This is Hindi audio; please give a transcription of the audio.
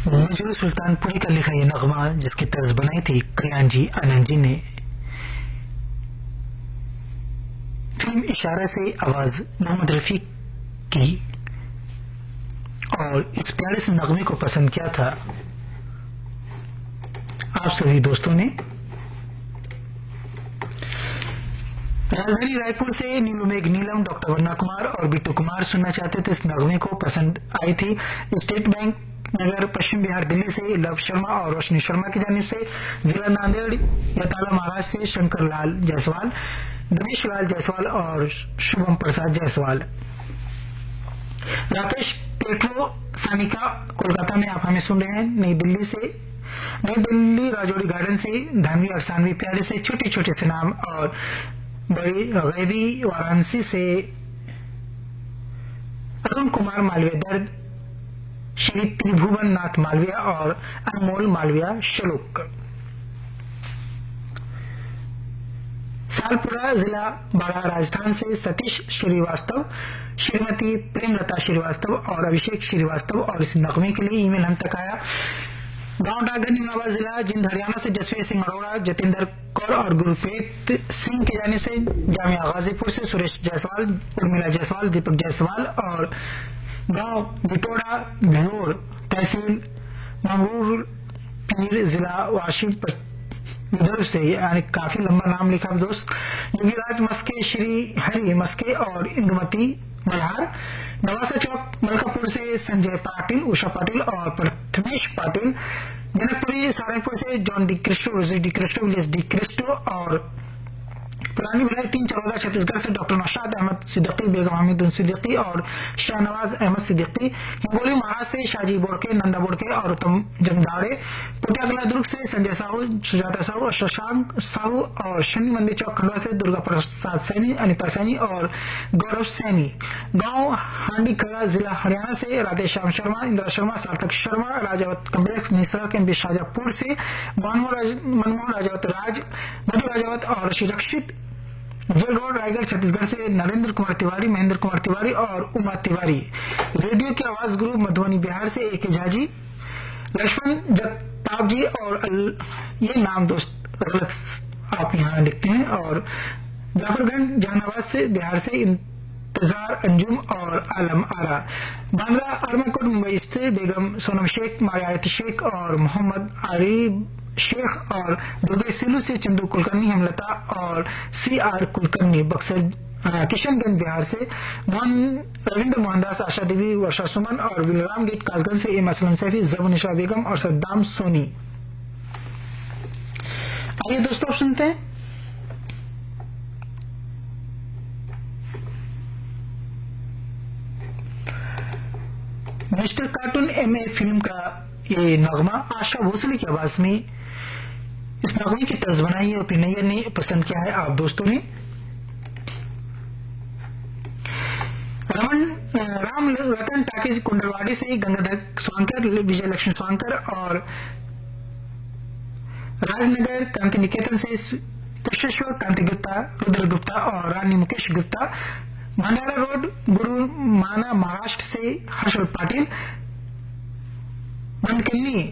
नजरुल सुल्तानपुरी का लिखा ये नगमा जिसकी तर्ज बनाई थी कल्याण जी आनंद जी ने। फिल्म इशारा से आवाज मोहम्मद रफी की और इस प्यारे से नगमे को पसंद किया था आप सभी दोस्तों ने। राजधानी रायपुर से नीलू मेघ नीलम, डॉक्टर वन्ना कुमार और बिट्टू कुमार सुनना चाहते थे। इस नगमे को पसंद आई थी स्टेट बैंक नगर पश्चिम बिहार दिल्ली से लव शर्मा और रोशनी शर्मा की जानिब से। जिला नांदेड़ यताला महाराष्ट्र से शंकर लाल जायसवाल, दिनेश लाल जायसवाल और शुभम प्रसाद जायसवाल। राकेश पेट्रो सानिका कोलकाता में आप हमें सुन रहे हैं। नई दिल्ली राजौरी गार्डन से धानवी और सानवी प्यारे से छोटे छोटे से नाम और बड़ी गैबी वाराणसी से अरुण कुमार मालवीय दर्द, श्री त्रिभुवन नाथ मालविया और अनमोल मालविया शलुक। सालपुरा जिला बाड़ा राजस्थान से सतीश श्रीवास्तव, श्रीमती प्रेमलता श्रीवास्तव और अभिषेक श्रीवास्तव और इस नगमे के लिए ईमेल हम तक आया। गांव डागर निमावा जिला जिंद हरियाणा से जसवीर सिंह अरोड़ा, जतेंद्र कौर और गुरप्रीत सिंह के जाने से जामिया गाजीपुर से सुरेश जायसवाल, उर्मिला जायसवाल, दीपक जायसवाल और गांव बिटोड़ा भिलोर तहसील मंगूर पीर जिला वाशिम उधर से, यानी काफी लंबा नाम लिखा दोस्त। योगीराज मस्के, श्री हरि मस्के और इंदुमती मल्हार। नवासा चौक मलकापुर से संजय पाटिल, उषा पाटिल और प्रथमेश पाटिल। जनकपुरी सहारनपुर से जॉन डी क्रिस्टो, रोजी डी क्रिस्टो, विलियस डी क्रिस्टो और पुरानी भिलाई 3 चरौदा छत्तीसगढ़ से डॉक्टर नौशाद अहमद सिद्दीकी, बेगम हमीदुन सिद्दीकी और शाहनवाज अहमद सिद्दीकी। हिंगोली महाराष्ट्र से शाहजी बोड़के, नंदा बोड़के और उत्तम जमदाड़े। पुटियागला दुर्ग से संजय साहू, सुजाता साहू और शशांक साहू और शनि मंदिर चौक खंडवा से दुर्गा प्रसाद सैनी, अनिता सैनी और गौरव सैनी। गांव हांडी खड़ा जिला हरियाणा से राधे श्याम शर्मा, इंदिरा शर्मा, सार्थक शर्मा। राजावत कम्प्लेक्स निसरा के शाजापुर से मनमोहन राजावत राज, मधु राजावत और श्रीरक्षित। जेल रोड रायगढ़ छत्तीसगढ़ से नरेंद्र कुमार तिवारी, महेंद्र कुमार तिवारी और उमा तिवारी। रेडियो की आवाज ग्रुप मधुबनी बिहार से ए के झाजी, लक्ष्मण जगताप जी और ये नाम दोस्त गलत आप यहाँ लिखते हैं। और जाफरगंज जहानाबाद से बिहार से इंतजार अंजुम और आलम आरा। बांद्रा आर्माकोट मुंबई से बेगम सोनम शेख, मारियाती शेख और मोहम्मद आरिफ शेख और दुर्गे सिलू से चंदू कुलकर्णी, हेमलता और CR कुलकर्णी। बक्सर किशनगंज बिहार से रविंद्र मोहनदास, आशा देवी, वर्षा सुमन और विलराम गेट कासगंज से एम असलम सैफी, जबुनिशा बेगम और सद्दाम सोनी। आइए दोस्तों आप सुनते हैं मिस्टर कार्टून MA फिल्म का ये नगमा आशा भोसले की आवाज में। इस नगमे की तर्ज बनाई है ओपी नैयर ने, पसंद किया है आप दोस्तों ने। राम रतन टाकीज कुंडलवाड़ी से गंगाधर स्वांकर, विजय लक्ष्मी स्वांकर और राजनगर क्रांति निकेतन से कुशेश्वर कांति गुप्ता, रुद्र गुप्ता और रानी मुकेश गुप्ता। भंडारा रोड गुरु माना महाराष्ट्र से हर्षल पाटिल। मनकन्नी